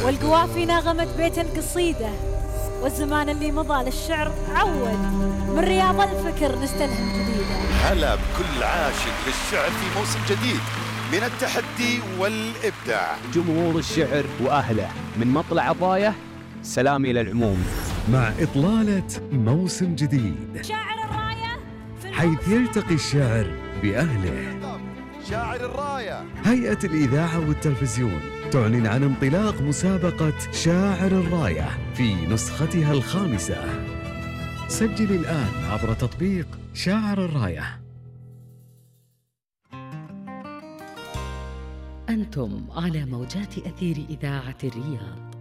والقوافي ناغمت بيت القصيدة، والزمان اللي مضى للشعر عود، من رياض الفكر نستلهم جديدة. هلا بكل عاشق للشعر في موسم جديد من التحدي والإبداع. جمهور الشعر وأهله من مطلع عطايا سلام إلى العموم، مع إطلالة موسم جديد شاعر الراية حيث يلتقي الشعر بأهله. شاعر الراية. هيئة الإذاعة والتلفزيون تعلن عن انطلاق مسابقة شاعر الراية في نسختها الخامسة. سجل الآن عبر تطبيق شاعر الراية. أنتم على موجات أثير إذاعة الرياض.